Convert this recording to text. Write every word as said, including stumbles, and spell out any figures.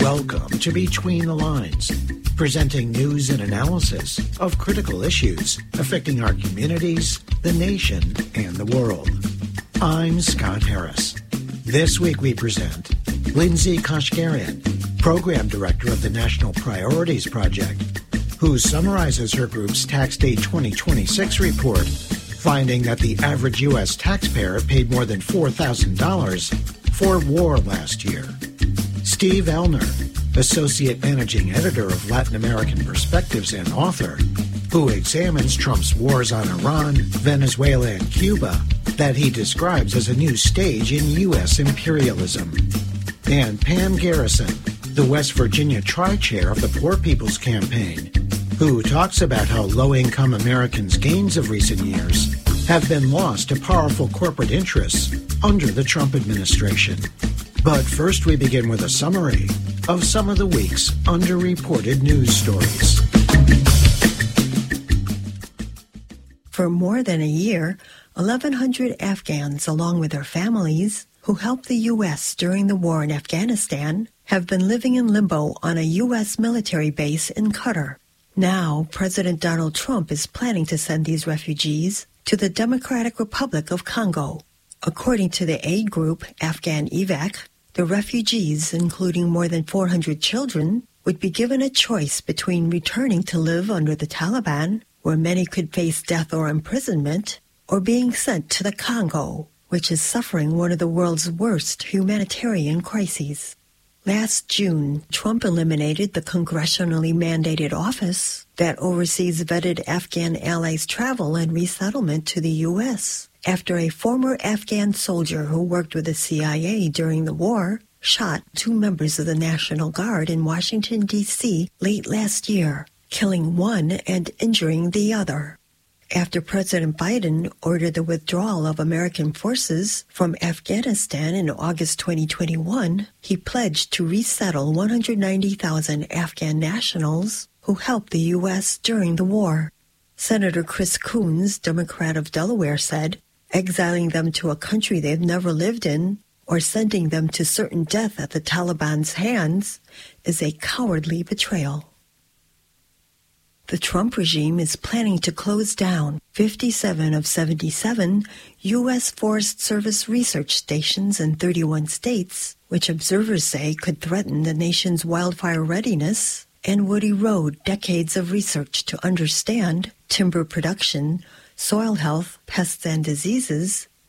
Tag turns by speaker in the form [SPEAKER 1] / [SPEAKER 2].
[SPEAKER 1] Welcome to Between the Lines, presenting news and analysis of critical issues affecting our communities, the nation, and the world. I'm Scott Harris. This week we present Lindsay Kashgarian, Program Director of the National Priorities Project, who summarizes her group's Tax Day twenty twenty-six report, finding that the average U S taxpayer paid more than four thousand dollars for war last year. Steve Elner, Associate Managing Editor of Latin American Perspectives and author, who examines Trump's wars on Iran, Venezuela, and Cuba that he describes as a new stage in U S imperialism. And Pam Garrison, the West Virginia Tri-Chair of the Poor People's Campaign, who talks about how low-income Americans' gains of recent years have been lost to powerful corporate interests under the Trump administration. But first we begin with a summary of some of the week's underreported news stories.
[SPEAKER 2] For more than a year, eleven hundred Afghans, along with their families, who helped the U S during the war in Afghanistan, have been living in limbo on a U S military base in Qatar. Now, President Donald Trump is planning to send these refugees to the Democratic Republic of Congo. According to the aid group Afghan Evac, the refugees, including more than four hundred children, would be given a choice between returning to live under the Taliban, where many could face death or imprisonment, or being sent to the Congo, which is suffering one of the world's worst humanitarian crises. Last June, Trump eliminated the congressionally mandated office that oversees vetted Afghan allies' travel and resettlement to the U S after a former Afghan soldier who worked with the C I A during the war shot two members of the National Guard in Washington, D C late last year, killing one and injuring the other. After President Biden ordered the withdrawal of American forces from Afghanistan in August twenty twenty-one, he pledged to resettle one hundred ninety thousand Afghan nationals who helped the U S during the war. Senator Chris Coons, Democrat of Delaware, said, exiling them to a country they've never lived in or sending them to certain death at the Taliban's hands is a cowardly betrayal. The Trump regime is planning to close down fifty-seven of seventy-seven U S Forest Service research stations in thirty-one states, which observers say could threaten the nation's wildfire readiness and would erode decades of research to understand timber production, soil health, pests and diseases,